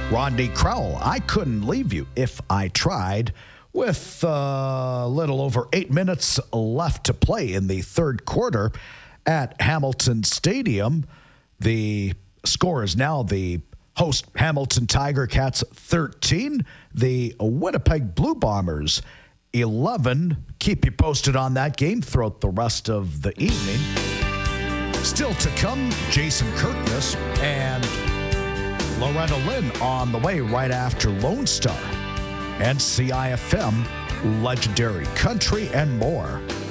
Rodney Crowell, I couldn't leave you if I tried. With a little over 8 minutes left to play in the third quarter at Hamilton Stadium, the score is now the host Hamilton Tiger Cats 13, the Winnipeg Blue Bombers 11. Keep you posted on that game throughout the rest of the evening. Still to come, Jason Kirkness and Loretta Lynn on the way right after Lone Star and CIFM, Legendary Country, and more.